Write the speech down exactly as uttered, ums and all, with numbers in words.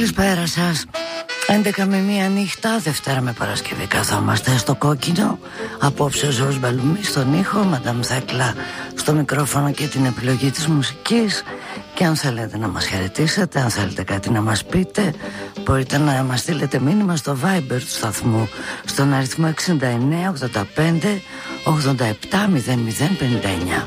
Καλησπέρα σας. έντεκα με μία νύχτα, Δευτέρα με Παρασκευή καθόμαστε στο κόκκινο. Απόψε ο Ζώος Μπαλουμής στον ήχο, Μαντάμ Θέκλα στο μικρόφωνο και την επιλογή της μουσικής. Και αν θέλετε να μας χαιρετήσετε, αν θέλετε κάτι να μας πείτε, μπορείτε να μας στείλετε μήνυμα στο Viber του σταθμού στον αριθμό εξήντα εννέα ογδόντα πέντε ογδόντα επτά μηδέν μηδέν πενήντα εννιά.